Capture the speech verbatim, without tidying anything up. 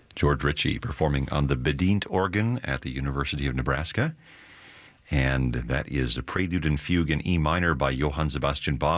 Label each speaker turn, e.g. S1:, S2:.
S1: George Ritchie performing on the Bedient organ at the University of Nebraska. And that is a Prelude and Fugue in E minor by Johann Sebastian Bach.